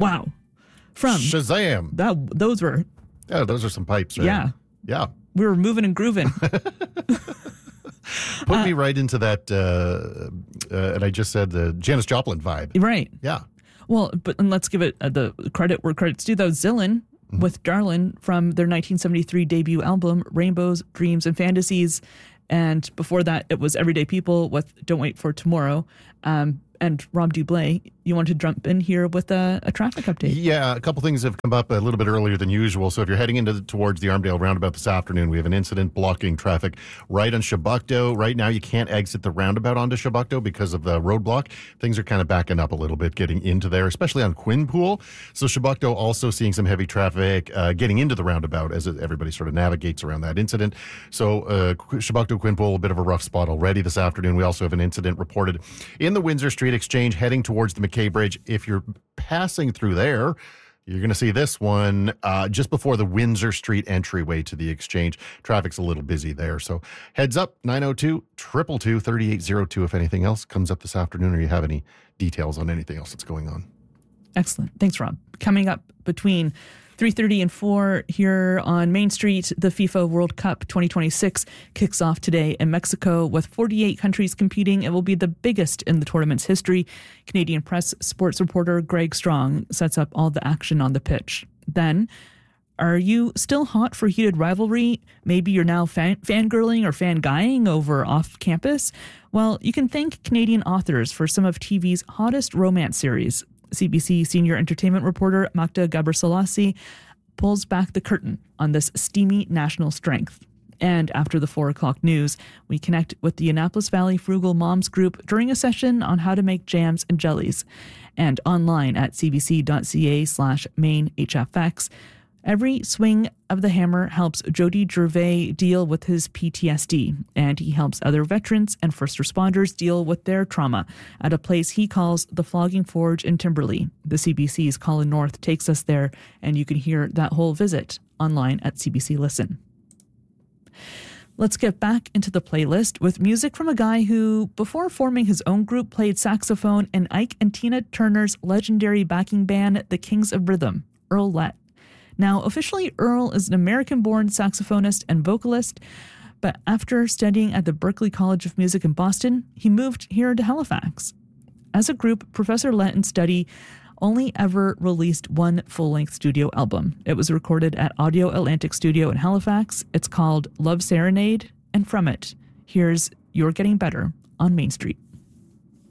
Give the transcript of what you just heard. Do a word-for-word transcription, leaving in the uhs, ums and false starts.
Wow. From Shazam. That those were Yeah, those are some pipes, right? Yeah. Yeah. We were moving and grooving. Put uh, me right into that, uh, uh, and I just said the Janis Joplin vibe. Right. Yeah. Well, but and let's give it uh, the credit where credit's due, though. Zillin mm-hmm. with Darlin from their nineteen seventy-three debut album, Rainbows, Dreams, and Fantasies. And before that, it was Everyday People with Don't Wait for Tomorrow. Um, and Rob Dublé, you want to jump in here with a, a traffic update? Yeah, a couple things have come up a little bit earlier than usual. So if you're heading into the, towards the Armdale roundabout this afternoon, we have an incident blocking traffic right on Chebucto. Right now, you can't exit the roundabout onto Chebucto because of the roadblock. Things are kind of backing up a little bit getting into there, especially on Quinpool. So Chebucto also seeing some heavy traffic uh, getting into the roundabout as everybody sort of navigates around that incident. So uh, Chebucto, Quinpool, a bit of a rough spot already this afternoon. We also have an incident reported in the Windsor Street Exchange heading towards the McKay Bridge. If you're passing through there, you're going to see this one uh, just before the Windsor Street entryway to the Exchange. Traffic's a little busy there. So heads up, nine oh two, two two two, three eight oh two if anything else comes up this afternoon or you have any details on anything else that's going on. Excellent. Thanks, Rob. Coming up between three thirty and four here on Main Street, the FIFA World Cup twenty twenty-six kicks off today in Mexico with forty-eight countries competing. It will be the biggest in the tournament's history. Canadian Press sports reporter Greg Strong sets up all the action on the pitch. Then, are you still hot for heated rivalry? Maybe you're now fan- fangirling or fanguying over off-campus? Well, you can thank Canadian authors for some of T V's hottest romance series. C B C senior entertainment reporter Magda Gaberselassie pulls back the curtain on this steamy national strength. And after the four o'clock news, we connect with the Annapolis Valley Frugal Moms Group during a session on how to make jams and jellies. And online at cbc.ca slash main HFX. Every swing of the hammer helps Jody Gervais deal with his P T S D, and he helps other veterans and first responders deal with their trauma at a place he calls the Flogging Forge in Timberlea. The C B C's Colin North takes us there, and you can hear that whole visit online at C B C Listen. Let's get back into the playlist with music from a guy who, before forming his own group, played saxophone in Ike and Tina Turner's legendary backing band, the Kings of Rhythm, Earl Lett. Now, officially, Earl is an American-born saxophonist and vocalist, but after studying at the Berklee College of Music in Boston, he moved here to Halifax. As a group, Professor Lett and Study only ever released one full-length studio album. It was recorded at Audio Atlantic Studio in Halifax. It's called Love Serenade, and from it, here's You're Getting Better on Main Street.